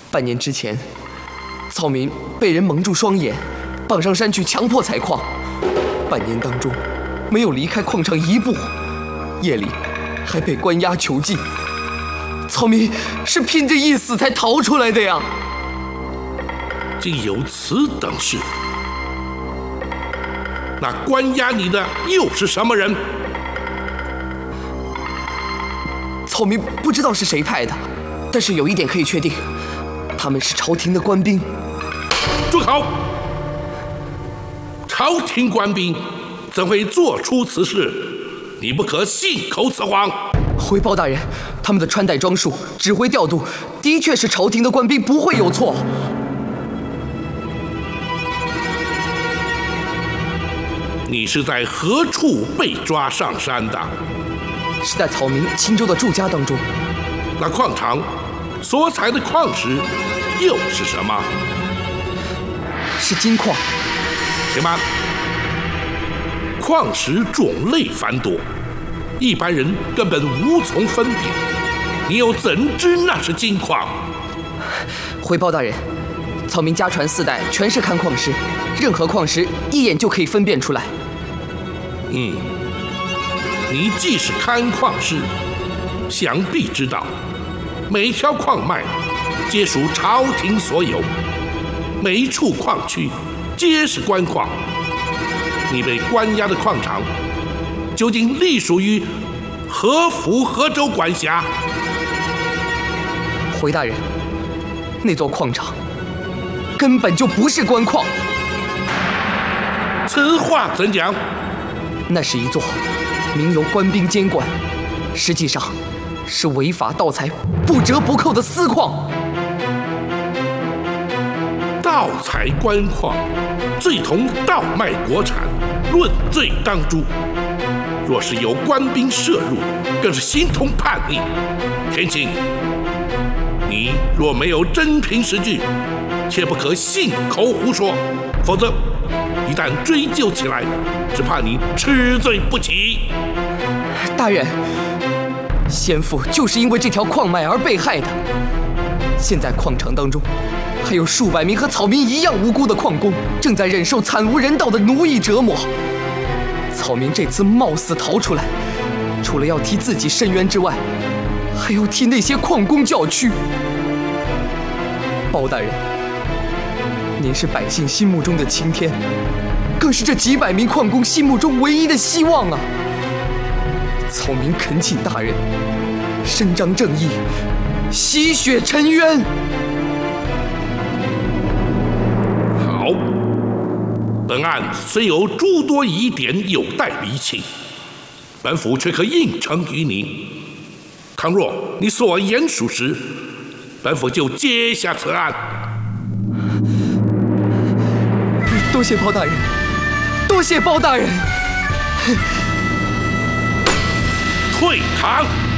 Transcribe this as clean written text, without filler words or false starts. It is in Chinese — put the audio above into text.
半年之前，草民被人蒙住双眼，绑上山去强迫采矿。半年当中，没有离开矿场一步，夜里还被关押囚禁。草民是拼着一死才逃出来的呀！ 竟有此等事！那关押你的又是什么人？ 草民不知道是谁派的，但是有一点可以确定，他们是朝廷的官兵。 住口！朝廷官兵怎会做出此事？你不可信口雌黄。 回报大人，他们的穿戴装束、指挥调度，的确是朝廷的官兵，不会有错。 你是在何处被抓上山的？ 是在草民青州的住家当中。 那矿场所采的矿石又是什么？ 是金矿。 且慢，矿石种类繁多，一般人根本无从分辨，你又怎知那是金矿？ 回报大人，草民家传4代全是看矿师，任何矿石一眼就可以分辨出来。 你既是看矿师，想必知道，每一条矿脉皆属朝廷所有，每一处矿区皆是官矿。你被关押的矿场，究竟隶属于何府何州管辖？ 回大人，那座矿场根本就不是官矿。 此话怎讲？ 那是一座名由官兵监管，实际上是违法盗采、不折不扣的私矿。 盗采官矿，罪同盗卖国产，论罪当诛。若是有官兵涉入，更是形同叛逆。田青，你若没有真凭实据，切不可信口胡说，否则一旦追究起来，只怕你吃罪不起。 大人，先父就是因为这条矿脉而被害的。现在矿场当中还有数百名和草民一样无辜的矿工，正在忍受惨无人道的奴役折磨。草民这次冒死逃出来，除了要替自己伸冤之外，还要替那些矿工叫屈。包大人，您是百姓心目中的晴天，更是这几百名矿工心目中唯一的希望啊！草民恳请大人伸张正义，洗雪沉冤。 好，本案虽有诸多疑点有待厘清，本府却可应承于你。倘若你所言属实，本府就接下此案。 多谢包大人，多谢包大人。 退堂。